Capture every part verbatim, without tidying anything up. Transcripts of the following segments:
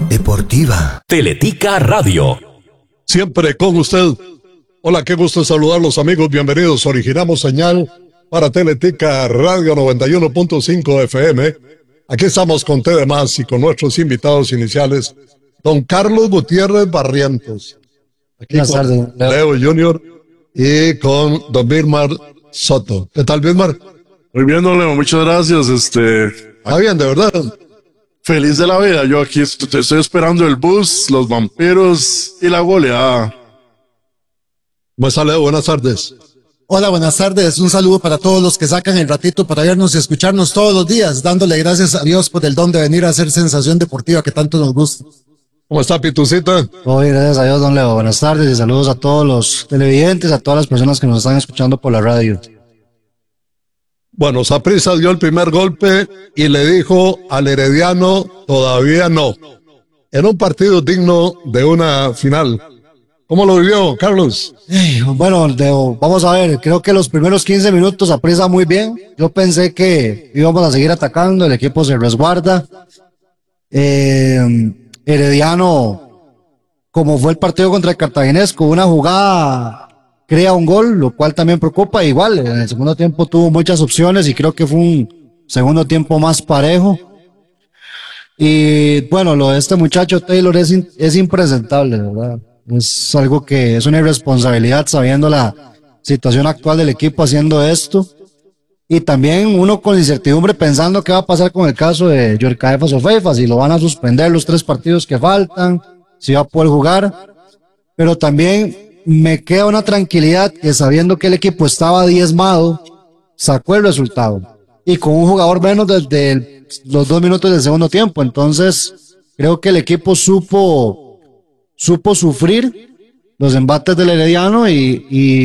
deportiva. Teletica Radio. Siempre con usted. Hola, qué gusto saludarlos, amigos. Bienvenidos. Originamos señal para Teletica Radio noventa y uno punto cinco F M. Aquí estamos con T de Más y con nuestros invitados iniciales, don Carlos Gutiérrez Barrientos. Aquí Buenas con tardes, Leo. Leo Junior y con don Vilmar Soto. ¿Qué tal, Vilmar? Muy bien, don Leo, muchas gracias. Este, Ah, bien, de verdad. feliz de la vida. Yo aquí est- estoy esperando el bus, los vampiros y la goleada. ¿Cómo está, Leo? Buenas tardes. Hola, buenas tardes. Un saludo para todos los que sacan el ratito para vernos y escucharnos todos los días, dándole gracias a Dios por el don de venir a hacer sensación deportiva que tanto nos gusta. ¿Cómo está, Pitucita? Todo bien, gracias a Dios, don Leo. Buenas tardes y saludos a todos los televidentes, a todas las personas que nos están escuchando por la radio. Bueno, Saprissa dio el primer golpe y le dijo al Herediano, todavía no. En un partido digno de una final. ¿Cómo lo vivió, Carlos? Eh, Bueno, Leo, vamos a ver, creo que los primeros quince minutos aprisa muy bien. Yo pensé que íbamos a seguir atacando, el equipo se resguarda. Eh, Herediano, como fue el partido contra el Cartaginés, con una jugada crea un gol, lo cual también preocupa. Igual, en el segundo tiempo tuvo muchas opciones y creo que fue un segundo tiempo más parejo. Y bueno, lo de este muchacho Taylor es, in- es impresentable, ¿verdad? Es algo que es una irresponsabilidad sabiendo la situación actual del equipo haciendo esto. Y también uno con incertidumbre pensando qué va a pasar con el caso de Yorcaefas o Feifas, si lo van a suspender los tres partidos que faltan, si va a poder jugar. Pero también me queda una tranquilidad que sabiendo que el equipo estaba diezmado, sacó el resultado. Y con un jugador menos desde el- los dos minutos del segundo tiempo. Entonces, creo que el equipo supo supo sufrir los embates del Herediano y,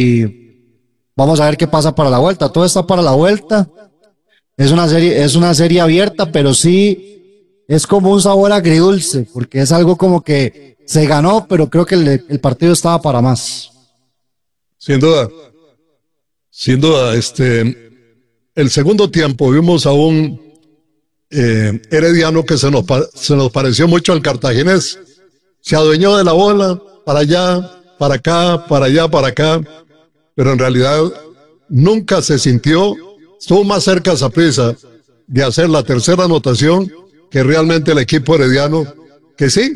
y vamos a ver qué pasa para la vuelta. Todo está para la vuelta. Es una serie, es una serie abierta, pero sí es como un sabor agridulce, porque es algo como que se ganó, pero creo que el, el partido estaba para más. Sin duda. Sin duda, este, el segundo tiempo vimos a un eh, Herediano que se nos, pa- se nos pareció mucho al Cartaginés. Se adueñó de la bola, para allá, para acá, para allá, para acá, pero en realidad nunca se sintió, estuvo más cerca Saprissa de hacer la tercera anotación que realmente el equipo herediano, que sí,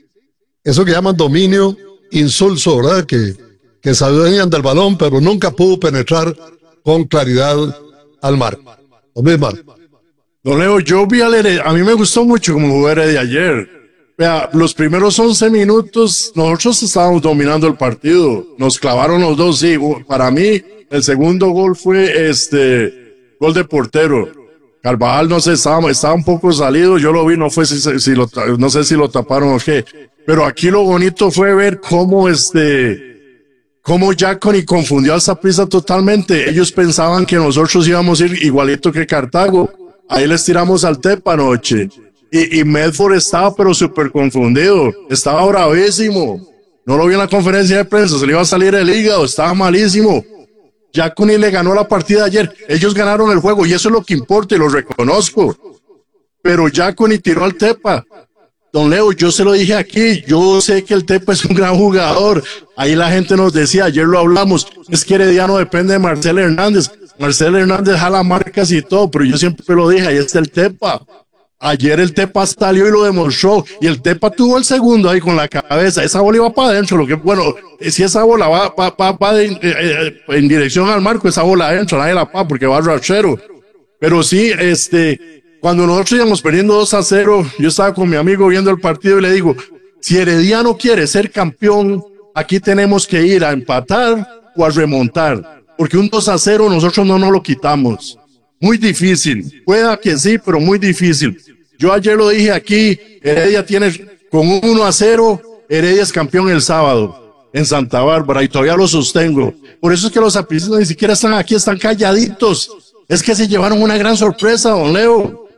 eso que llaman dominio insulso, ¿verdad? Que, que se adueñan del balón, pero nunca pudo penetrar con claridad al mar. Lo mismo. Don Leo, yo vi al Heredia, a mí me gustó mucho como jugó Heredia ayer. Vea, los primeros once minutos nosotros estábamos dominando el partido. Nos clavaron los dos, sí. Para mí, el segundo gol fue este gol de portero. Carvajal, no sé, estaba, estaba un poco salido. Yo lo vi, no fue si, si lo, no sé si lo taparon o qué. Pero aquí lo bonito fue ver cómo este, cómo Giaconi confundió al Saprissa totalmente. Ellos pensaban que nosotros íbamos a ir igualito que Cartago. Ahí les tiramos al Tepa anoche. Y, y Medford estaba pero súper confundido, estaba bravísimo, no lo vi en la conferencia de prensa, se le iba a salir el hígado, estaba malísimo. Giaconi le ganó la partida ayer, ellos ganaron el juego y eso es lo que importa y lo reconozco, pero Giaconi tiró al Tepa. Don Leo, yo se lo dije aquí, yo sé que el Tepa es un gran jugador, ahí la gente nos decía, ayer lo hablamos, es que Herediano depende de Marcelo Hernández, Marcelo Hernández jala marcas y todo, pero yo siempre lo dije, ahí está el Tepa. Ayer el Tepa salió y lo demostró, y el Tepa tuvo el segundo ahí con la cabeza, esa bola iba para adentro, lo que bueno, si esa bola va, va, va, va de, eh, eh, en dirección al marco, esa bola adentro, nadie la pa, porque va rachero, pero sí, este, cuando nosotros íbamos perdiendo dos a cero, yo estaba con mi amigo viendo el partido y le digo, si Herediano quiere ser campeón, aquí tenemos que ir a empatar o a remontar, porque un dos a cero nosotros no nos lo quitamos. Muy difícil, pueda que sí, pero muy difícil. Yo ayer lo dije aquí, Heredia tiene con un uno a cero, Heredia es campeón el sábado en Santa Bárbara y todavía lo sostengo. Por eso es que los sapricistas ni siquiera están aquí, están calladitos. Es que se llevaron una gran sorpresa, don Leo.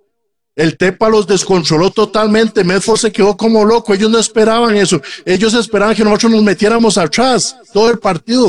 El Tepa los descontroló totalmente, Medford se quedó como loco, ellos no esperaban eso, ellos esperaban que nosotros nos metiéramos atrás todo el partido.